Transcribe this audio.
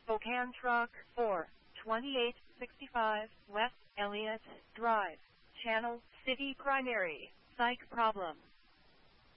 Spokane Truck 4, 2865 West Elliott Drive, Channel City Primary, Psych Problem.